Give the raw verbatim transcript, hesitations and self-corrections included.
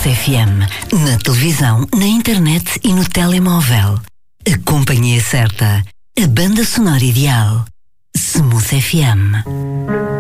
Smooth F M. Na televisão, na internet e no telemóvel. A companhia certa. A banda sonora ideal. Smooth F M.